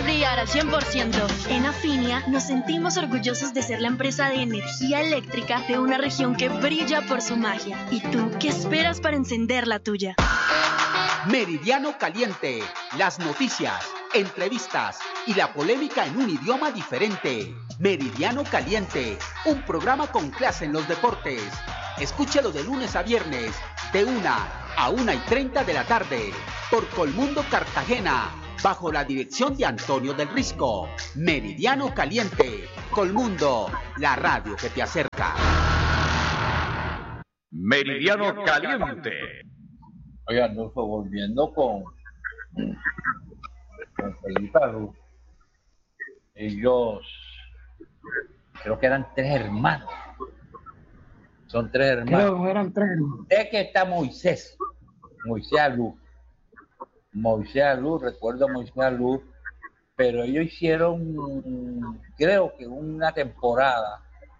brillar al 100%. En Afinia nos sentimos orgullosos de ser la empresa de energía eléctrica de una región que brilla por su magia. ¿Y tú qué esperas para encender la tuya? Meridiano Caliente, las noticias, entrevistas y la polémica en un idioma diferente. Meridiano Caliente, un programa con clase en los deportes. Escúchalo de lunes a viernes, de 1 a 1:30 de la tarde, por Colmundo Cartagena, bajo la dirección de Antonio del Risco. Meridiano Caliente, Colmundo, la radio que te acerca. Meridiano Caliente. Oiga, Arnulfo, volviendo con Felipe Arú, ellos creo que eran 3 hermanos. Son 3 hermanos. Creo que eran 3 hermanos. Sé que está Moisés Alú, recuerdo a Moisés Alú, pero ellos hicieron, creo que en una temporada,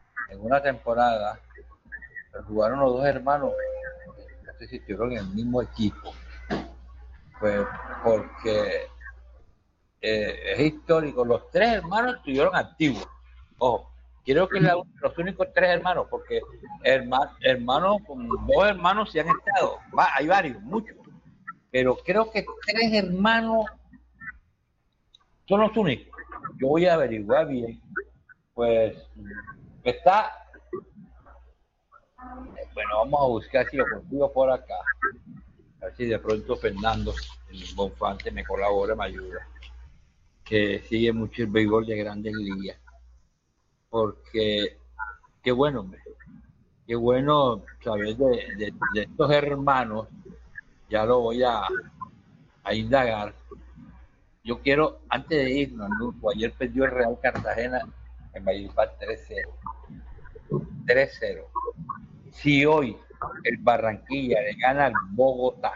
jugaron los 2 hermanos, no sé si estuvieron en el mismo equipo, pues porque es histórico, los 3 hermanos estuvieron activos. Ojo, creo que los únicos 3 hermanos, porque hermanos, con 2 hermanos sí han estado, hay varios, muchos, pero creo que 3 hermanos son los únicos. Yo voy a averiguar bien, pues está, bueno, vamos a buscar si lo consigo por acá, a ver si de pronto Fernando el Bonfante me colabora, me ayuda, que sigue mucho el béisbol de Grandes Ligas, porque qué bueno saber de estos hermanos. Ya lo voy a indagar. Yo quiero, antes de irnos, ayer perdió el Real Cartagena en Valledupar 3-0. Si hoy el Barranquilla le gana al Bogotá,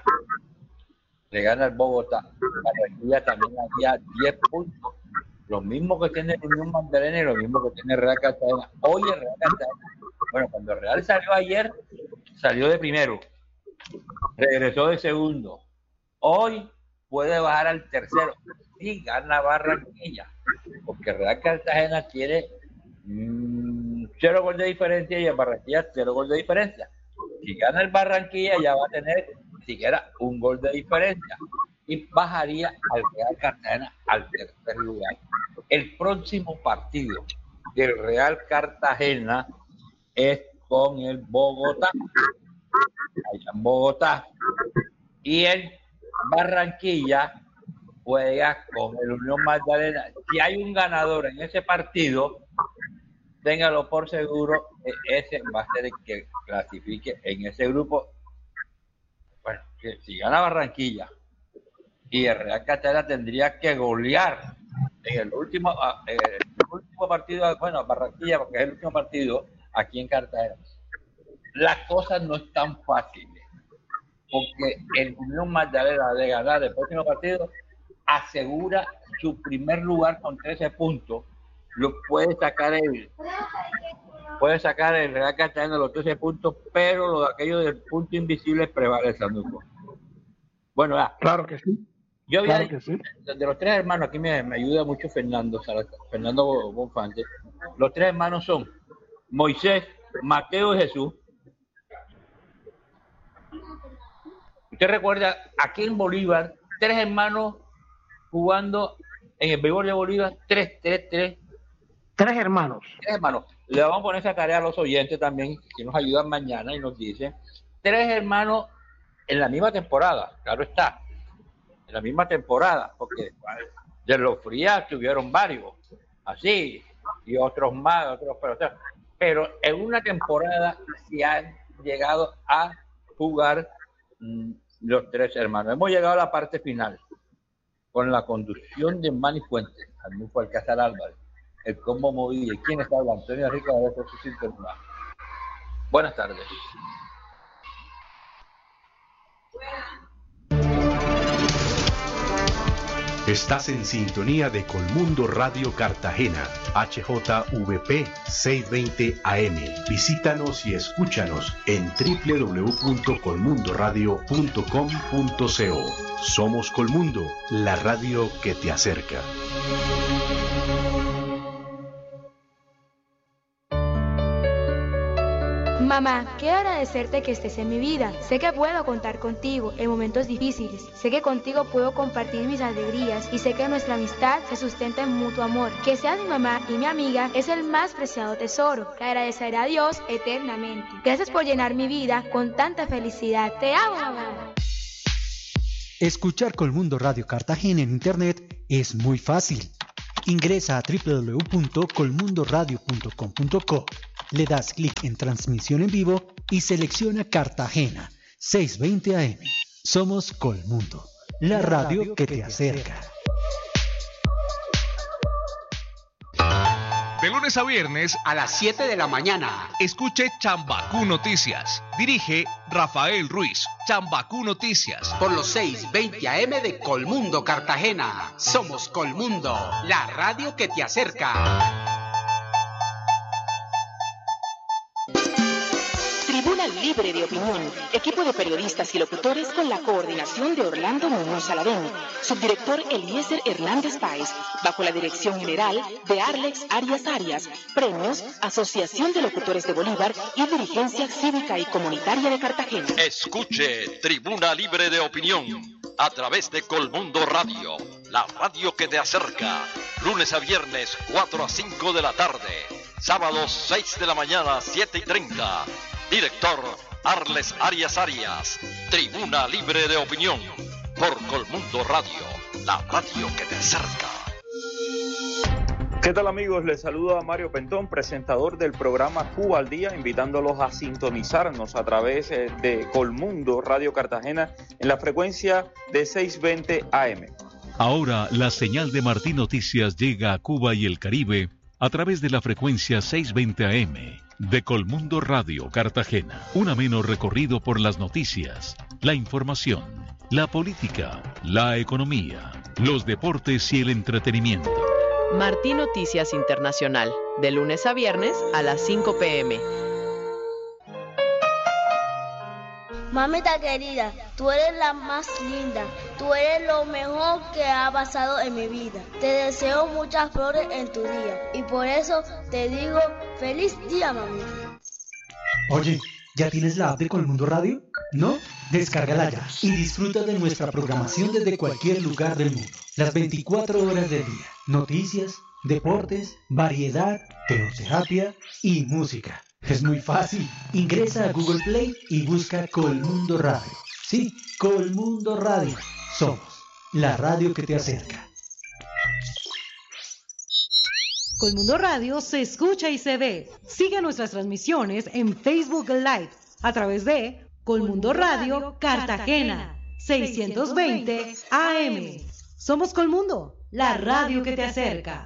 Barranquilla también había 10 puntos, lo mismo que tiene el Unión Magdalena y lo mismo que tiene el Real Cartagena. Hoy el Real Cartagena, bueno, cuando el Real salió ayer, salió de primero, regresó de segundo, hoy puede bajar al tercero y gana Barranquilla, porque el Real Cartagena tiene 0 gol de diferencia y el Barranquilla 0 gol de diferencia. Si gana el Barranquilla ya va a tener siquiera 1 gol de diferencia y bajaría al Real Cartagena al tercer lugar. El próximo partido del Real Cartagena es con el Bogotá, allá en Bogotá, y el Barranquilla juega con el Unión Magdalena. Si hay un ganador en ese partido, téngalo por seguro, ese va a ser el que clasifique en ese grupo. Bueno, si gana Barranquilla y el Real Cartagena tendría que golear en el último partido, bueno, Barranquilla, porque es el último partido aquí en Cartagena. Las cosas no están fáciles, porque el Unión Magdalena de ganar el próximo partido asegura su primer lugar con 13 puntos. Lo puede sacar el Real Cartagena de los 13 puntos, pero lo de aquello del punto invisible prevalece. Bueno, claro que sí. Yo de los 3 hermanos, aquí me ayuda mucho Fernando Bonfante. Los 3 hermanos son Moisés, Mateo y Jesús. Usted recuerda, aquí en Bolívar, 3 hermanos jugando en el béisbol de Bolívar, 3 hermanos. Le vamos a poner esa tarea a los oyentes también, que nos ayudan mañana y nos dicen 3 hermanos en la misma temporada, claro está, en la misma temporada, porque de los Frías tuvieron varios, así, y otros más, pero en una temporada se han llegado a jugar los 3 hermanos. Hemos llegado a la parte final con la conducción de Manny Fuentes, Arnulfo Alcázar Álvarez, el combo movido. ¿Y quién está hablando? Antonio Rica de su sintonía. Buenas tardes. Estás en sintonía de Colmundo Radio Cartagena, HJVP 620 AM. Visítanos y escúchanos en www.colmundoradio.com.co. Somos Colmundo, la radio que te acerca. Mamá, quiero agradecerte que estés en mi vida. Sé que puedo contar contigo en momentos difíciles. Sé que contigo puedo compartir mis alegrías y sé que nuestra amistad se sustenta en mutuo amor. Que seas mi mamá y mi amiga es el más preciado tesoro. Te agradeceré a Dios eternamente. Gracias por llenar mi vida con tanta felicidad. Te amo, mamá. Escuchar Colmundo Radio Cartagena en internet es muy fácil. Ingresa a www.colmundoradio.com.co. Le das clic en transmisión en vivo y selecciona Cartagena 620 AM. Somos Colmundo, la radio que te acerca. De lunes a viernes a las 7 de la mañana. Escuche Chambacú Noticias. Dirige Rafael Ruiz. Chambacú Noticias. Por los 620 AM de Colmundo, Cartagena. Somos Colmundo, la radio que te acerca. Tribuna Libre de Opinión, equipo de periodistas y locutores con la coordinación de Orlando Muñoz Alavén, subdirector Eliezer Hernández Páez, bajo la dirección general de Arlex Arias, premios Asociación de Locutores de Bolívar y Dirigencia Cívica y Comunitaria de Cartagena. Escuche Tribuna Libre de Opinión a través de Colmundo Radio, la radio que te acerca, lunes a viernes 4 a 5 de la tarde, sábados 6 de la mañana 7:30. Director Arles Arias, Tribuna Libre de Opinión, por Colmundo Radio, la radio que te acerca. ¿Qué tal, amigos? Les saluda Mario Pentón, presentador del programa Cuba al Día, invitándolos a sintonizarnos a través de Colmundo Radio Cartagena en la frecuencia de 620 AM. Ahora la señal de Martín Noticias llega a Cuba y el Caribe a través de la frecuencia 620 AM. De Colmundo Radio Cartagena, un ameno recorrido por las noticias, la información, la política, la economía, los deportes y el entretenimiento. Martín Noticias Internacional, de lunes a viernes a las 5 p.m. Mamita querida, tú eres la más linda, tú eres lo mejor que ha pasado en mi vida. Te deseo muchas flores en tu día y por eso te digo feliz día, mamita. Oye, ¿ya tienes la app de Colmundo Radio? ¿No? Descárgala ya y disfruta de nuestra programación desde cualquier lugar del mundo. Las 24 horas del día. Noticias, deportes, variedad, teoterapia y música. Es muy fácil. Ingresa a Google Play y busca Colmundo Radio. Sí, Colmundo Radio. Somos la radio que te acerca. Colmundo Radio se escucha y se ve. Sigue nuestras transmisiones en Facebook Live a través de Colmundo Radio Cartagena 620 AM. Somos Colmundo, la radio que te acerca.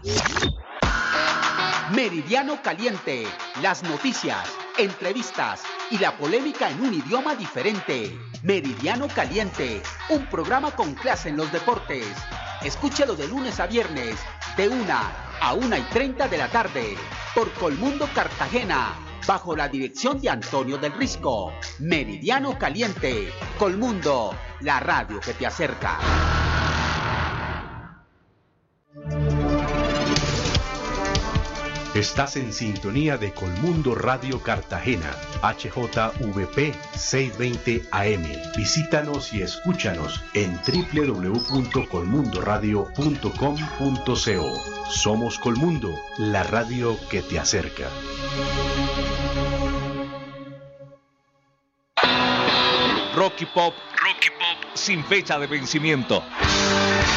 Meridiano Caliente, las noticias, entrevistas y la polémica en un idioma diferente. Meridiano Caliente, un programa con clase en los deportes. Escúchalo de lunes a viernes, de 1 a 1:30 de la tarde, por Colmundo Cartagena, bajo la dirección de Antonio del Risco. Meridiano Caliente, Colmundo, la radio que te acerca. Estás en sintonía de Colmundo Radio Cartagena, HJVP 620 AM. Visítanos y escúchanos en www.colmundoradio.com.co. Somos Colmundo, la radio que te acerca. Rocky Pop sin fecha de vencimiento.